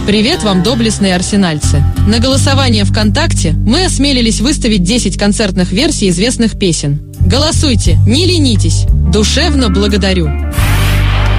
Привет вам, доблестные арсенальцы! На голосование ВКонтакте мы осмелились выставить 10 концертных версий известных песен. Голосуйте, не ленитесь! Душевно благодарю!